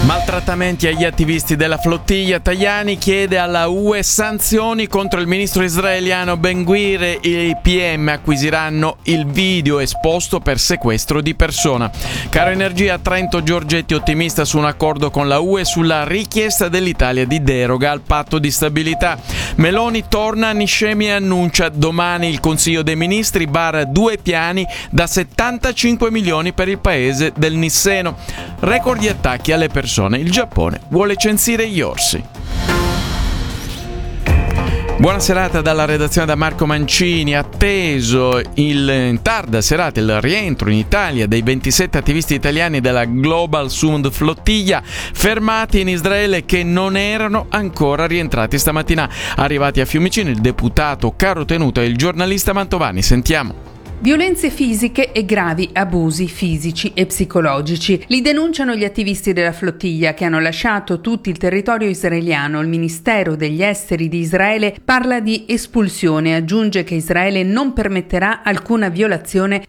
Maltrattamenti agli attivisti della flottiglia. Tajani chiede alla UE sanzioni contro il ministro israeliano Ben Gvir e i PM acquisiranno il video esposto per sequestro di persona. Caro Energia, Trento Giorgetti ottimista su un accordo con la UE sulla richiesta dell'Italia di deroga al patto di stabilità. Meloni torna a Niscemi e annuncia domani il Consiglio dei Ministri bara 2 piani da 75 milioni per il paese del Nisseno. Record di attacchi alle persone. Il Giappone vuole censire gli orsi. Buona serata dalla redazione da Marco Mancini. Atteso in tarda serata il rientro in Italia dei 27 attivisti italiani della Global Sund Flottiglia fermati in Israele che non erano ancora rientrati stamattina. Arrivati a Fiumicino il deputato Caro Tenuto e il giornalista Mantovani. Sentiamo. Violenze fisiche e gravi abusi fisici e psicologici. Li denunciano gli attivisti della flottiglia che hanno lasciato tutto il territorio israeliano. Il Ministero degli Esteri di Israele parla di espulsione e aggiunge che Israele non permetterà alcuna violazione